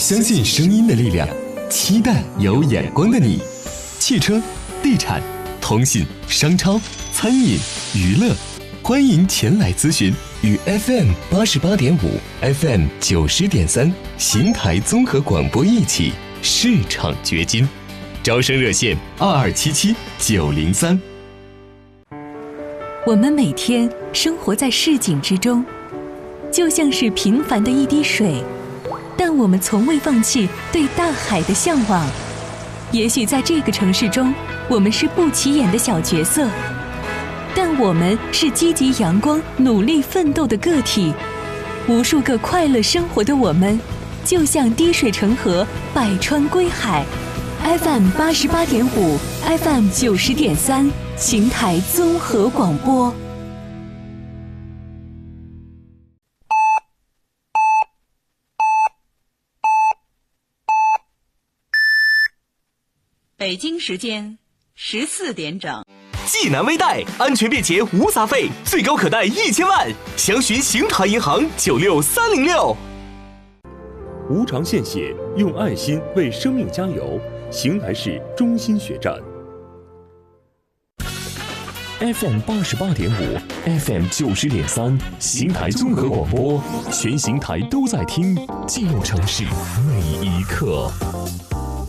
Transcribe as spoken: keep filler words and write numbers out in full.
相信声音的力量，期待有眼光的你。汽车、地产、通信、商超、餐饮、娱乐，欢迎前来咨询。与 F M 八十八点五、F M 九十点三邢台综合广播一起市场掘金。招生热线二二七七九零三。 我们每天生活在市井之中，就像是平凡的一滴水，但我们从未放弃对大海的向往。也许在这个城市中，我们是不起眼的小角色，但我们是积极阳光、努力奋斗的个体。无数个快乐生活的我们，就像滴水成河，百川归海。F M 八十八点五 ，F M 九十点三，邢台综合广播。 北京时间十四点整。 济南微贷安全便捷无杂费，最高可贷一千万，详询邢台银行九六三零六。 无偿献血，用爱心为生命加油。邢台市中心血站。 F M 八十八点五 ，F M 九十点三，邢台综合广播，全邢台都在听，记录城市每一刻。